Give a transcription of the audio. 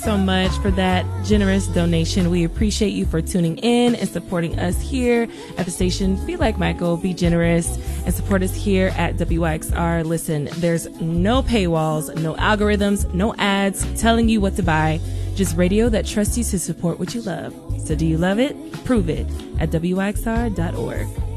So much for that generous donation. We appreciate you for tuning in and supporting us here at the station. Be like Michael, be generous, and support us here at WYXR. Listen, there's no paywalls, no algorithms, no ads telling you what to buy. Just radio that trusts you to support what you love. So do you love it? Prove it at WYXR.org.